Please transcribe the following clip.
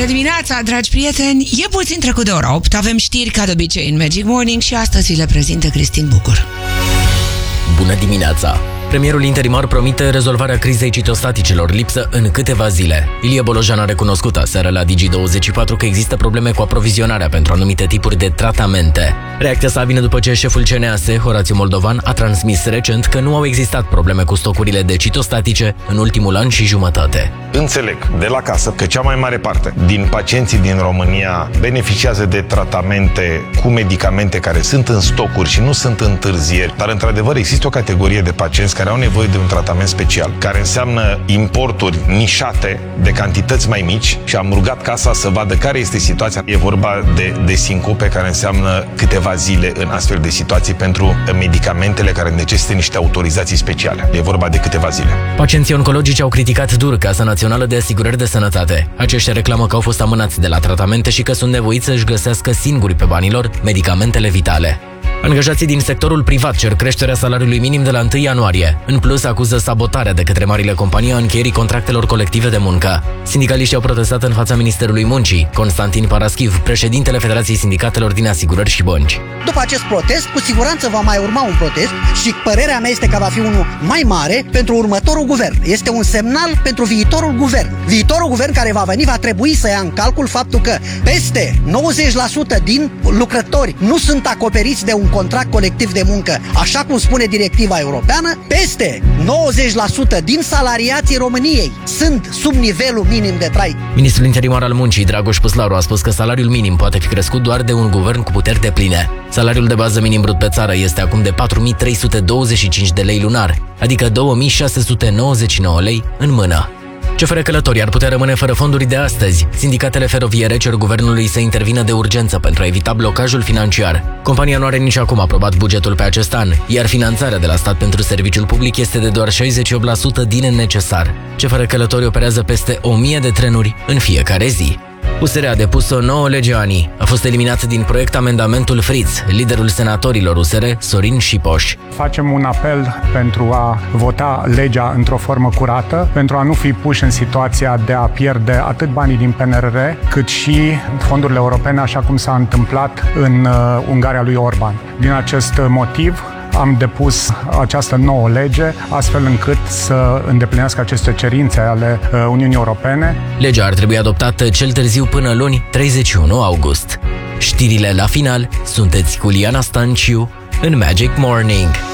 Bună dimineața, dragi prieteni! E puțin trecut de ora 8, avem știri ca de obicei în Magic Morning și astăzi vi le prezintă Cristin Bucur. Bună dimineața! Premierul interimar promite rezolvarea crizei citostaticilor, lipsă în câteva zile. Ilie Bolojan a recunoscut aseară la Digi24 că există probleme cu aprovizionarea pentru anumite tipuri de tratamente. Reacția sa vine după ce șeful CNAS, Horațiu Moldovan, a transmis recent că nu au existat probleme cu stocurile de citostatice în ultimul an și jumătate. Înțeleg de la casă că cea mai mare parte din pacienții din România beneficiază de tratamente cu medicamente care sunt în stocuri și nu sunt întârzieri, dar într-adevăr există o categorie de pacienți care au nevoie de un tratament special, care înseamnă importuri nișate de cantități mai mici și am rugat casa să vadă care este situația. E vorba de sincope, care înseamnă câteva zile în astfel de situații pentru medicamentele care necesită niște autorizații speciale. E vorba de câteva zile. Pacienții oncologici au criticat dur Casa Națională de Asigurări de Sănătate. Aceștia reclamă că au fost amânați de la tratamente și că sunt nevoiți să-și găsească singuri pe banii lor medicamentele vitale. Angajații din sectorul privat cer creșterea salariului minim de la 1 ianuarie. În plus, acuză sabotarea de către marile companii a încheierii contractelor colective de muncă. Sindicaliștii au protestat în fața Ministerului Muncii. Constantin Paraschiv, președintele Federației Sindicatelor din Asigurări și Bănci. După acest protest, cu siguranță va mai urma un protest și părerea mea este că va fi unul mai mare pentru următorul guvern. Este un semnal pentru viitorul guvern. Viitorul guvern care va veni va trebui să ia în calcul faptul că peste 90% din lucrători nu sunt acoperiți de un contract colectiv de muncă, așa cum spune directiva europeană. Peste 90% din salariații României sunt sub nivelul minim de trai. Ministrul interimar al Muncii, Dragoș Păslaru, a spus că salariul minim poate fi crescut doar de un guvern cu puteri depline. Salariul de bază minim brut pe țară este acum de 4.325 de lei lunar, adică 2.699 lei în mână. CFR Călătorii ar putea rămâne fără fonduri de astăzi. Sindicatele feroviere cer guvernului să intervină de urgență pentru a evita blocajul financiar. Compania nu are nici acum aprobat bugetul pe acest an, iar finanțarea de la stat pentru serviciul public este de doar 68% din necesar. CFR Călătorii operează peste 1000 de trenuri în fiecare zi. USR a depus o nouă lege ANI. A fost eliminat din proiect amendamentul Fritz, liderul senatorilor USR, Sorin Șipoș. Facem un apel pentru a vota legea într-o formă curată, pentru a nu fi puși în situația de a pierde atât banii din PNRR, cât și fondurile europene, așa cum s-a întâmplat în Ungaria lui Orban. Din acest motiv, am depus această nouă lege, astfel încât să îndeplinească aceste cerințe ale Uniunii Europene. Legea ar trebui adoptată cel târziu până luni, 31 august. Știrile la final, sunteți cu Liana Stanciu în Magic Morning.